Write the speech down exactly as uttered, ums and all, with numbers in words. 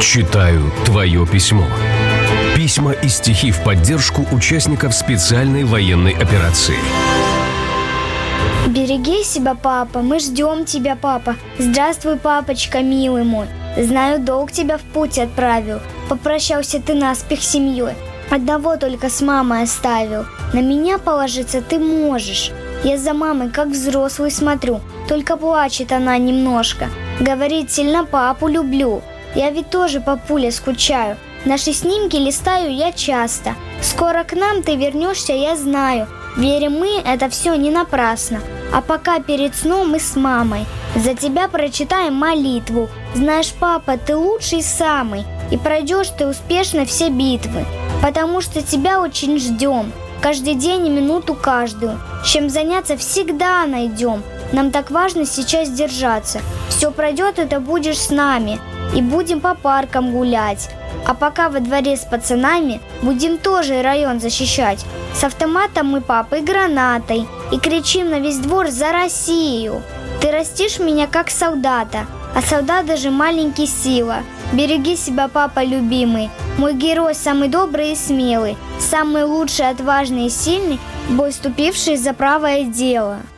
Читаю твое письмо. Письма и стихи в поддержку участников специальной военной операции. Береги себя, папа, мы ждем тебя, папа. Здравствуй, папочка, милый мой. Знаю, долг тебя в путь отправил. Попрощался ты наспех с семьей. Одного только с мамой оставил. На меня положиться ты можешь. Я за мамой, как взрослый, смотрю. Только плачет она немножко. Говорит, сильно папу люблю. Я ведь тоже, папуля, скучаю. Наши снимки листаю я часто. Скоро к нам ты вернешься, я знаю. Верим мы, это все не напрасно. А пока перед сном мы с мамой за тебя прочитаем молитву. Знаешь, папа, ты лучший самый. И пройдешь ты успешно все битвы. Потому что тебя очень ждем. Каждый день и минуту каждую. Чем заняться всегда найдем. Нам так важно сейчас держаться. Все пройдет, и ты будешь с нами. И будем по паркам гулять. А пока во дворе с пацанами будем тоже район защищать. С автоматом мы, папа, и гранатой. И кричим на весь двор за Россию. Ты растишь меня как солдата, а солдат даже маленький сила. Береги себя, папа любимый. Мой герой самый добрый и смелый. Самый лучший, отважный и сильный, бой вступивший за правое дело.